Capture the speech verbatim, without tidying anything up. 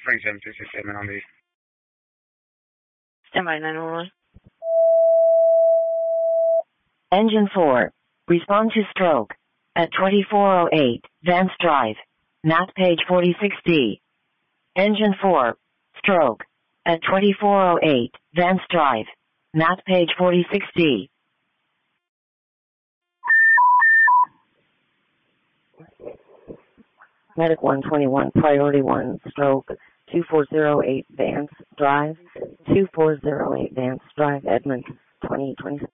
Frank seven two six seven on the Standby nine one one. Engine four. Respond to stroke. At twenty-four oh eight, Vance Drive. Nat page forty-six D. Engine four. Stroke. At twenty-four oh eight, Vance Drive. Nat page forty-six D. Medic one twenty-one, Priority one, Stroke. two four zero eight, Vance Drive. two four zero eight, Vance Drive, Edmund, twenty twenty-six.